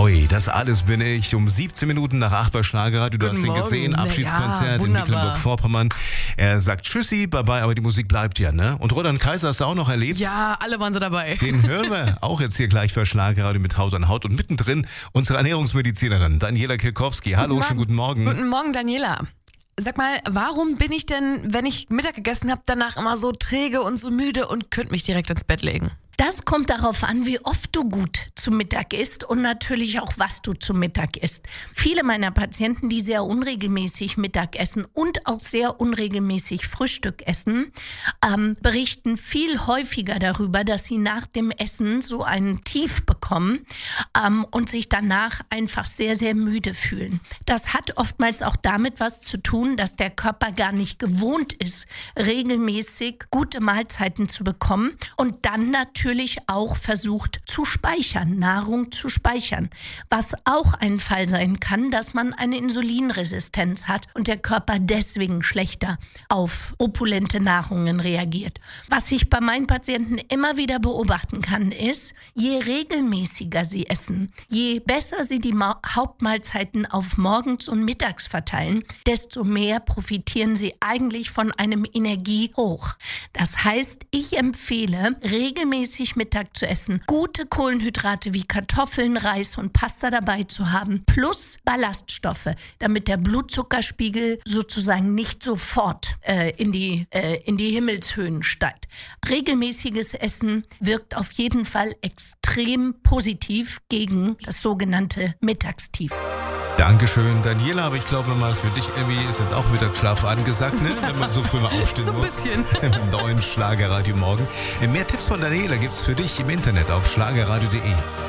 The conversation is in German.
Howie, das alles bin ich. Um 17 Minuten nach 8 bei Schlagerradio. Du Guten hast ihn Morgen. gesehen, Abschiedskonzert Ja, in wunderbar. Mecklenburg-Vorpommern. Er sagt Tschüssi, bye-bye, aber die Musik bleibt ja, ne? Und Roland Kaiser hast du auch noch erlebt? Ja, alle waren so dabei. Den hören wir auch jetzt hier gleich für Schlagerradio mit Haut an Haut. Und mittendrin unsere Ernährungsmedizinerin Daniela Kilkowski. Hallo, schönen guten Morgen. Guten Morgen, Daniela. Sag mal, warum bin ich denn, wenn ich Mittag gegessen habe, danach immer so träge und so müde und könnte mich direkt ins Bett legen? Das kommt darauf an, wie oft du gut zu Mittag isst und natürlich auch, was du zu Mittag isst. Viele meiner Patienten, die sehr unregelmäßig Mittag essen und auch sehr unregelmäßig Frühstück essen, berichten viel häufiger darüber, dass sie nach dem Essen so einen Tief bekommen und sich danach einfach sehr, sehr müde fühlen. Das hat oftmals auch damit was zu tun, dass der Körper gar nicht gewohnt ist, regelmäßig gute Mahlzeiten zu bekommen und dann natürlich auch versucht zu speichern, Nahrung zu speichern. Was auch ein Fall sein kann, dass man eine Insulinresistenz hat und der Körper deswegen schlechter auf opulente Nahrungen reagiert. Was ich bei meinen Patienten immer wieder beobachten kann, ist, je regelmäßiger sie essen, je besser sie die Hauptmahlzeiten auf morgens und mittags verteilen, desto mehr profitieren sie eigentlich von einem Energiehoch. Das heißt, ich empfehle, regelmäßig Mittag zu essen, gute Kohlenhydrate wie Kartoffeln, Reis und Pasta dabei zu haben, plus Ballaststoffe, damit der Blutzuckerspiegel sozusagen nicht sofort in die Himmelshöhen steigt. Regelmäßiges Essen wirkt auf jeden Fall extrem positiv gegen das sogenannte Mittagstief. Dankeschön, Daniela, aber ich glaube mal, für dich irgendwie ist jetzt auch Mittagsschlaf angesagt, ne? Wenn man so früh mal aufstehen So ein muss. bisschen. Im neuen Schlagerradio morgen. Mehr Tipps von Daniela gibt's für dich im Internet auf schlagerradio.de.